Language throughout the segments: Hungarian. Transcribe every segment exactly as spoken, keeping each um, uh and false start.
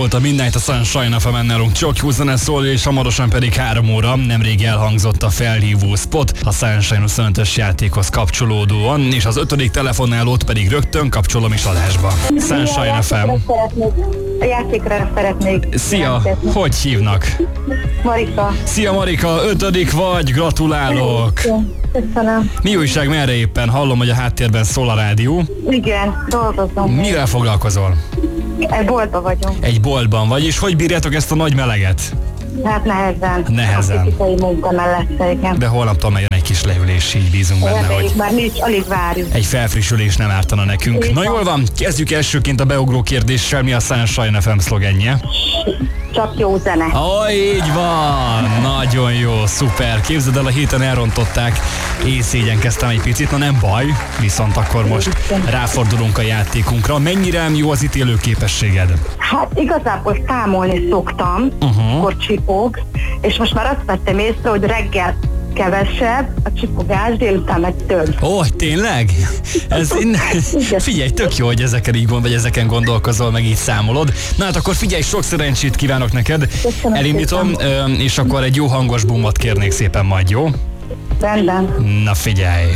volt a Midnight a Sunshine ef emen nálunk csak jó zene szól, és hamarosan pedig három óra. Nemrég elhangzott a felhívó spot a Sunshine huszonötös játékhoz kapcsolódóan, és az ötödik telefonálót pedig rögtön kapcsolom is adásba. Sunshine ef em. A játékra szeretnék. Szia, jelentkezni. hogy hívnak? Marika. Szia Marika, ötödik vagy, gratulálok! Köszönöm. Mi újság, merre éppen? Hallom, hogy a háttérben szól a rádió. Igen, dolgozom. Mivel foglalkozol? Egy boltban vagyunk. Egy boltban vagy, és hogy bírjátok ezt a nagy meleget? Hát nehezen. Nehezen. A fizikai munka mellette, igen. De holnaptól megjön egy kis leülés, így bízunk benne, hogy Reméljük, már nincs, alig várjuk. egy felfrissülés nem ártana nekünk. Na jól van, kezdjük elsőként a beugró kérdéssel. Mi a Sunshine ef em szlogenje? Csak jó zene. Ó, így van! Nagyon jó, szuper. Képzeld el, a héten elrontották, én szégyenkeztem egy picit, na nem baj, viszont akkor most ráfordulunk a játékunkra. Mennyire jó az ítélő képességed? Hát igazából számolni szoktam, Uh-huh. akkor csipog, és most már azt vettem észre, hogy reggel kevesebb a csipogás, délután meg több. Ó, tényleg? Ez, én, figyelj, tök jó, hogy ezeken így gond, vagy ezeken gondolkozol, meg így számolod. Na hát akkor figyelj, sok szerencsét kívánok neked. Köszönöm Elindítom, ö, és akkor egy jó hangos bumot kérnék szépen majd, jó? Rendben. Na figyelj!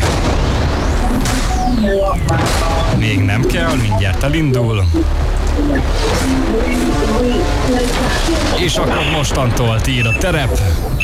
Még nem kell, mindjárt elindul. És akkor mostantól tiéd a terep.